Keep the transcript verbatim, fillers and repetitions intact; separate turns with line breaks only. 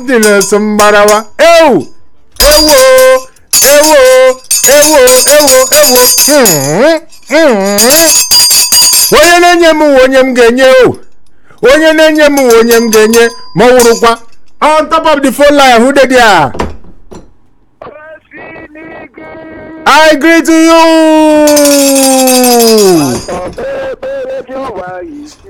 Dina Sambarawa. Ew! Ewo! Ewo! Ewo! Ewo! Ewo! Onye na-enye m onye m ga-enye o. Onye na-enye m onye m ga-enye ma wurukwa. On top of the phone line, who did there? I agree to you.